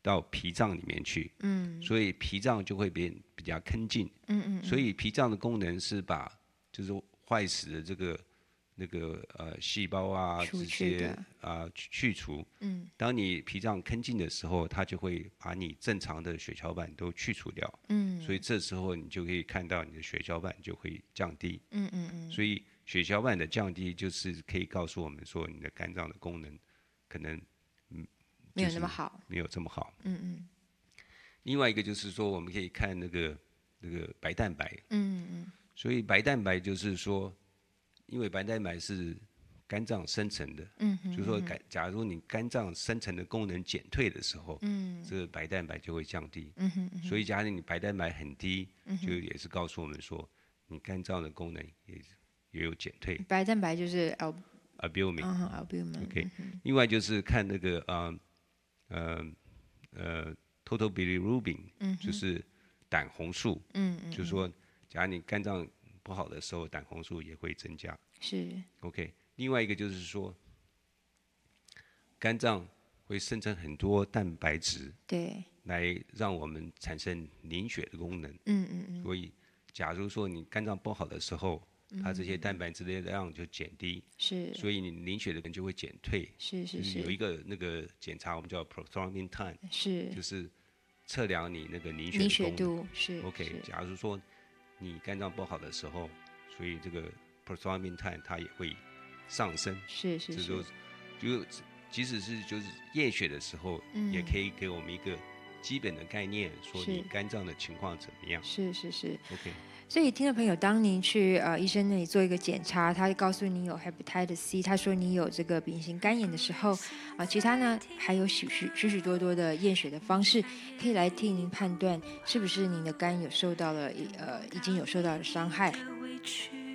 到脾脏里面去，所以脾脏就会变比较坑净，所以脾脏的功能是把就是坏死的这个细胞啊这些去除，当你脾脏坑净的时候，它就会把你正常的血小板都去除掉，所以这时候你就可以看到你的血小板就会降低，所以血小板的降低就是可以告诉我们说你的肝脏的功能可能没有那么好， 没有这么好。另外一个就是说，我们可以看那个白蛋白。所以白蛋白就是说，因为白蛋白是肝脏生成的，就是说，假如你肝脏生成的功能减退的时候，这个白蛋白就会降低。所以，假如你白蛋白很低，就也是告诉我们说，你肝脏的功能也有减退。 白蛋白就是 albumin。OK， 另外就是看那个total bilirubin，就是胆红素，就是说，假如你肝脏不好的时候，胆红素也会增加。 是 OK， 另外一个就是说，肝脏会生成很多蛋白质， 对， 来让我们产生凝血的功能。所以，假如说你肝脏不好的时候，它这些蛋白质的量就减低，所以你凝血的人就会减退。就是有一个那个检查，我们叫 prothrombin time， 就是测量你那个凝血的功能。OK， 假如说你肝脏不好的时候，所以这个 prothrombin time 它也会上升。就即使是就是验血的时候，也可以给我们一个基本的概念，说你肝脏的情况怎么样。 是 OK。 所以，听众朋友，当您去医生那里做一个检查，他告诉你有 hepatitis C， 他说你有这个丙型肝炎的时候，其他呢还有许多多的验血的方式，可以来替您判断是不是您的肝有受到了已经有受到了伤害。